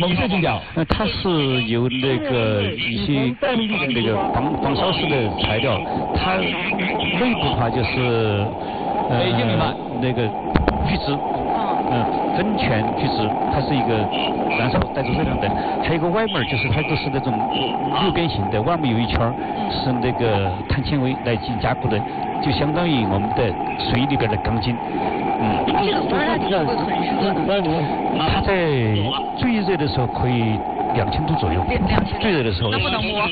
蒙氏金角。 它是由那个一些那个仿烧式的材料，它内部的话就是北京米饭那个聚酯。酚醛聚酯，它是一个燃烧带着热量的，还有一个外面就是它都是那种六边形的，外面有一圈是那个碳纤维来进行加固的，就相当于我们的水里边的钢筋。 这个火大体会很热的。 它在最热的时候可以2000度左右。最热的时候。 那不能摸。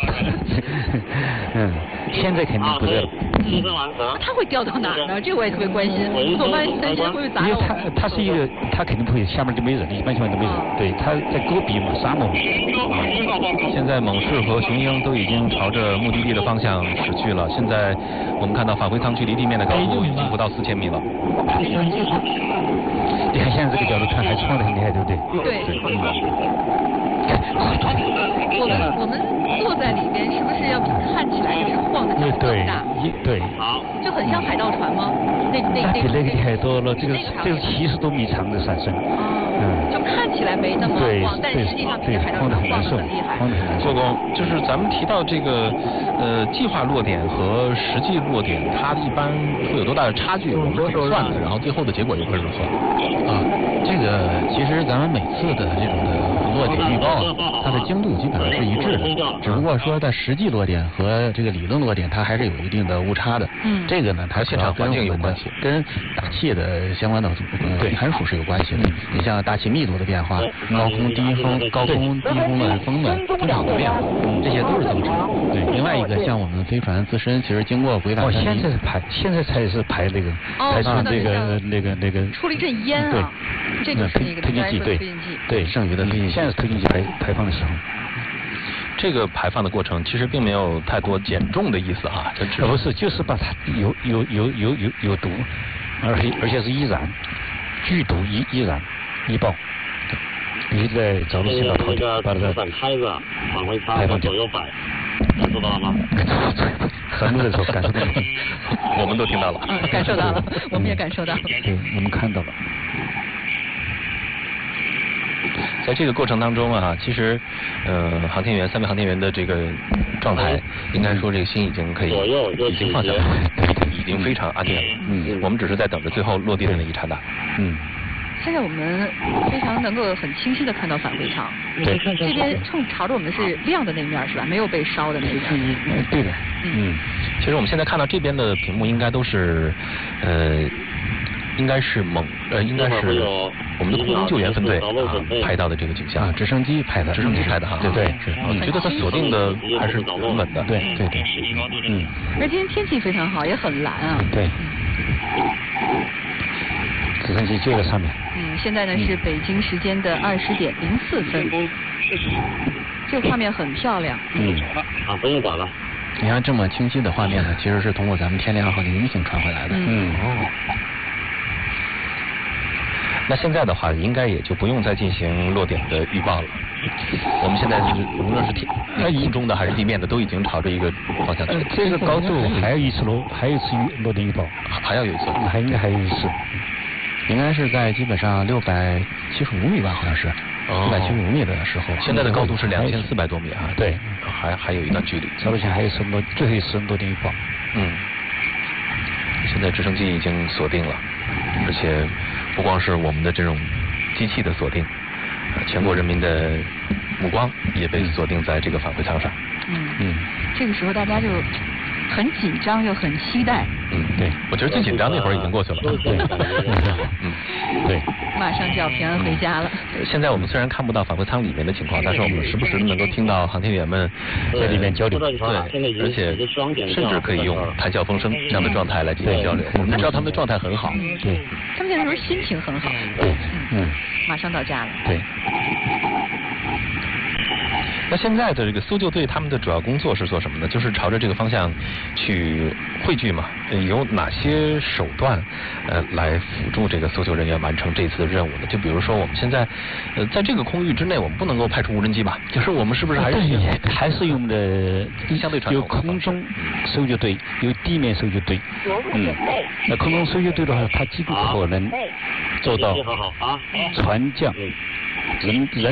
现在肯定不热。 它会掉到哪儿呢？这我也特别关心。我万一担心会砸因为它是一个，它肯定不会下面就没人，一般情况都没人。对，它在戈壁嘛，沙漠。 现在猛士和雄鹰都已经朝着目的地的方向驶去了。现在我们看到返回舱距离地面的高度已经不到4000米了。 你看现在这个角度看还晃得很厉害，对不对？ 对。我们坐在里边，是不是要比看起来就是晃的角度更大？ 对。 就很像海盗船吗？那比那个太多了，这个70多米长的闪身。 就看起来没那么晃，但实际上比海盗船晃得很厉害。 做工就是咱们提到这个计划落点和实际落点，它一般会有多大的差距？我们怎么算的？然后最后的结果又会如何？ 这个其实咱们每次的这种的落点预报，它的精度基本上是一致的，只不过说在实际落点和这个理论落点，它还是有一定的误差的。这个呢，它现场环境有关系， 跟大气的相关的函数是有关系的。你像大气密度的变化、高空低风、高空低风的风的风场的变化，这些都是增程。对，另外一个像我们飞船自身，其实经过轨道山林， 现在才是排那个排出那个出了一阵烟啊。这个是那个推进剂，对，剩余的推进剂，现在是推进剂排放的时候。 这个排放的过程其实并没有太多减重的意思哈， 不是，就是把它有毒，而且是易燃，剧毒易燃易爆，必须在着陆线道头把它开着，往回插， 排放左右摆，感受到了吗？ 很多的时候感受到了， 我们都听到了， 感受到了，我们也感受到了， 对，我们看到了。 在这个过程当中啊，其实，航天员3位航天员的这个状态，应该说这个心已经可以已经放下来，已经非常安定了。我们只是在等着最后落地的那一刹那。 现在我们非常能够很清晰的看到返回舱， 对， 这边朝着我们的是亮的那面是吧？没有被烧的那一面。 对的。 其实我们现在看到这边的屏幕应该都是，应该是应该是我们的空中救援分队拍到的这个景象， 直升机拍的哈，对，是。你觉得它锁定的还是很稳的？ 对。 而今天天气非常好，也很蓝啊。 对。直升机就在上面。 现在呢是北京时间的20点04分，这个画面很漂亮。 不用管了。 你看这么清晰的画面呢，其实是通过咱们天联号的卫星传回来的。 那现在的话，应该也就不用再进行落点的预报了。我们现在无论是空中的还是地面的，都已经朝着一个方向。 这个高度还有一次落点预报， 还要有一次， 应该还有一次， 应该是在基本上675米吧，好像是675米的时候。 现在的高度是2400多米啊。 对， 还有一段距离。 着陆前还有最后一次落点预报。 现在直升机已经锁定了，而且不光是我们的这种机器的锁定，全国人民的目光也被锁定在这个返回舱上。 这个时候大家就很紧张又很期待。 对，我觉得最紧张那会儿已经过去了。 对， 马上就要平安回家了。 现在我们虽然看不到返回舱里面的情况，但是我们时不时能够听到航天员们在里面交流。 对，而且甚至可以用谈笑风生这样的状态来进行交流。我们知道他们的状态很好。 对， 他们现在是心情很好。马上到家了。 对。 那现在的这个搜救队他们的主要工作是做什么呢？就是朝着这个方向去汇聚嘛。有哪些手段来辅助这个搜救人员完成这次的任务呢？就比如说我们现在在这个空域之内，我们不能够派出无人机吧？就是我们是不是还是用的相对传统有空中搜救队，有地面搜救队。那空中搜救队的话，它既不可能做到船降人